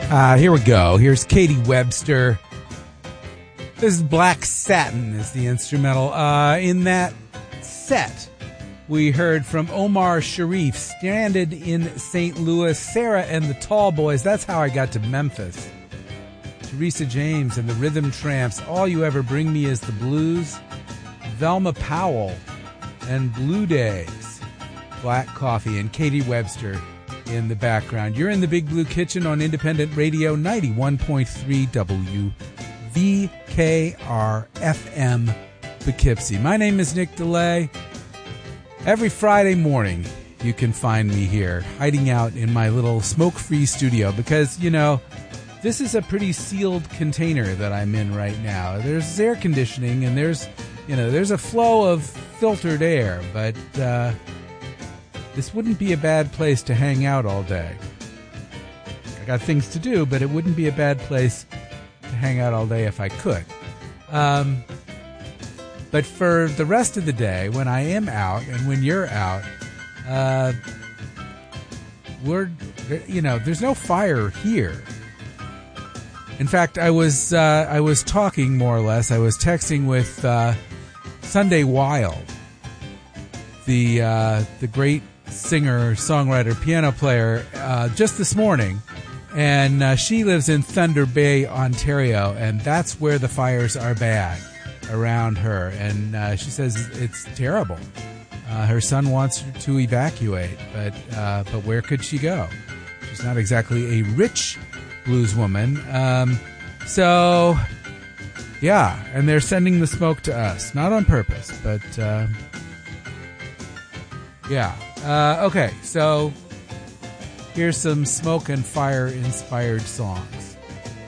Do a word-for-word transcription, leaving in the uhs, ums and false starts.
Uh, here we go. Here's Katie Webster. This is Black Satin is the instrumental. Uh, in that set, we heard from Omar Sharif, Stranded in Saint Louis, Sarah and the Tall Boys. That's how I got to Memphis. Teresa James and the Rhythm Tramps. All You Ever Bring Me Is the Blues. Velma Powell and Blue Days. Black Coffee and Katie Webster in the background. You're in the Big Blue Kitchen on Independent Radio ninety-one point three W V K R F M Poughkeepsie. My name is Nick DeLay. Every Friday morning you can find me here hiding out in my little smoke-free studio because, you know, this is a pretty sealed container that I'm in right now. There's air conditioning and there's, you know, there's a flow of filtered air, but uh this wouldn't be a bad place to hang out all day. I got things to do, but it wouldn't be a bad place to hang out all day if I could. Um, but for the rest of the day, when I am out and when you're out, uh, we're, you know, there's no fire here. In fact, I was uh, I was talking more or less. I was texting with uh, Sunday Wilde, the uh, the great singer, songwriter, piano player, uh, just this morning, and uh, she lives in Thunder Bay, Ontario, and that's where the fires are bad around her, and uh, she says it's terrible. Uh, her son wants her to evacuate, but uh, but where could she go? She's not exactly a rich blues woman, um, so yeah, and they're sending the smoke to us, not on purpose, but uh, yeah. Uh, okay, so here's some smoke and fire inspired songs.